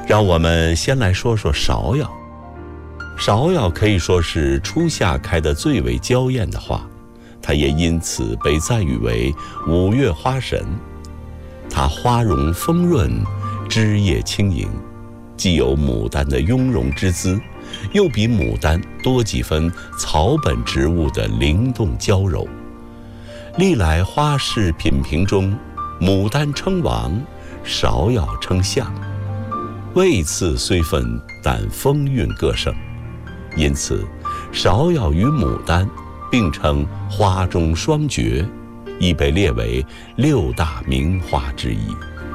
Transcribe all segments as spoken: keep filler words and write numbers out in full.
让我们先来说说芍药。芍药可以说是初夏开得最为娇艳的花，它也因此被赞誉为五月花神。它花容丰润，枝叶轻盈，既有牡丹的雍容之姿，又比牡丹多几分草本植物的灵动娇柔。历来花市品评中，牡丹称王，芍药称相。位次虽分，但风韵各盛。因此，芍药与牡丹并称花中双绝，亦被列为六大名花之一。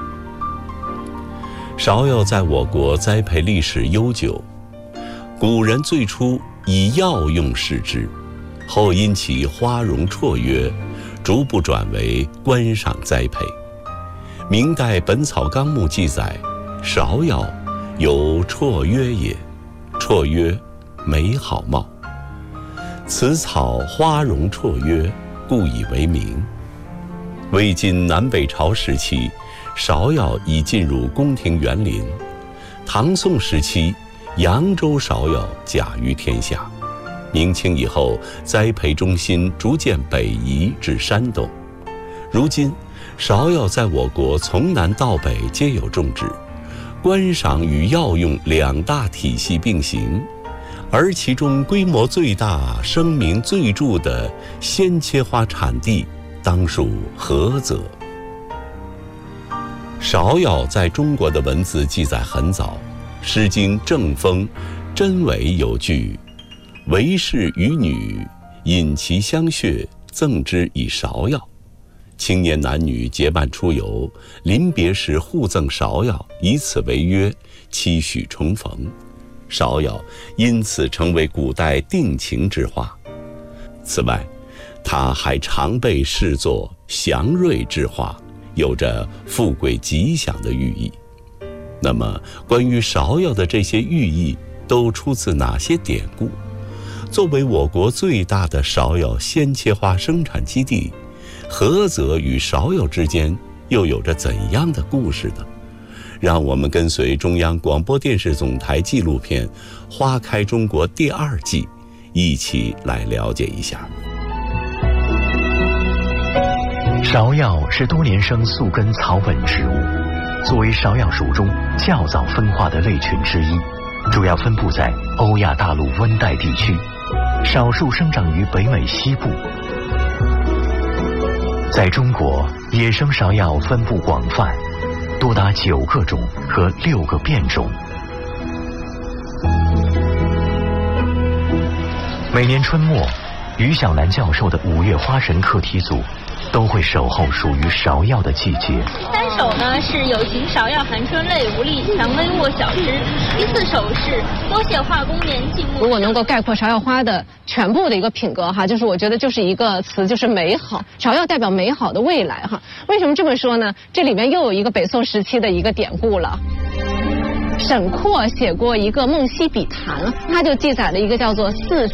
芍药在我国栽培历史悠久，古人最初以药用视之，后因其花容绰约，逐步转为观赏栽培。明代《本草纲目》记载，芍药有绰约也，绰约美好貌。此草花容绰约，故以为名。魏晋南北朝时期，芍药已进入宫廷园林。唐宋时期，扬州芍药甲于天下。明清以后，栽培中心逐渐北移至山东。如今，芍药在我国从南到北皆有种植，观赏与药用两大体系并行。而其中规模最大、声名最著的鲜切花产地，当属菏泽。芍药在中国的文字记载很早，《诗经·正风·真伪》有句：“为士与女，饮其香血，赠之以芍药。”青年男女结伴出游，临别时互赠芍药，以此为约，期许重逢。芍药因此成为古代定情之花。此外，它还常被视作祥瑞之花，有着富贵吉祥的寓意。那么，关于芍药的这些寓意都出自哪些典故？作为我国最大的芍药鲜切花生产基地，菏泽与芍药之间又有着怎样的故事呢？让我们跟随中央广播电视总台纪录片《花开中国》第二季，一起来了解一下。 芍药是多年生宿根草本植物，作为芍药属中较早分化的类群之一，主要分布在欧亚大陆温带地区，少数生长于北美西部。在中国，野生芍药分布广泛，多达九个种和六个变种。每年春末，于小楠教授的五月花神课题组都会守候属于芍药的季节。 第三首呢是有情芍药寒春泪，无力蔷薇握小枝。第四首是多谢化工年静默。 如果能够概括芍药花的全部的一个品格哈，就是我觉得就是一个词，就是美好。芍药代表美好的未来哈。为什么这么说呢？这里面又有一个北宋时期的一个典故了。沈括写过一个《梦溪笔谈》，他就记载了一个叫做四